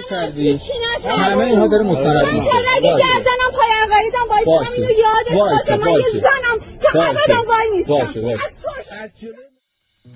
کردی؟ همه اینها داره مستند میشه. من چرا گردنم پای عقایدم وایسادم اینو یادت باشه. من یه زنم چقدر وای نیستم. باشه